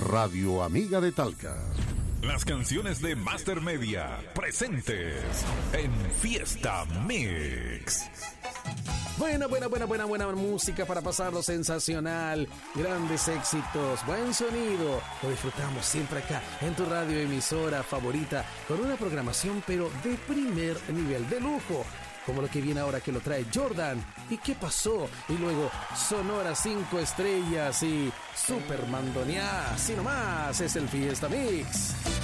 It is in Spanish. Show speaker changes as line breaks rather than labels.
Radio Amiga de Talca.
Las canciones de Master Media presentes en Fiesta Mix.
Buena música para pasarlo sensacional. Grandes éxitos, buen sonido. Lo disfrutamos siempre acá en tu radio emisora favorita, con una programación pero de primer nivel, de lujo. Como lo que viene ahora, que lo trae Jordan. ¿Y qué pasó? Y luego Sonora 5 estrellas y Super Mandoneá. Así nomás es el Fiesta Mix.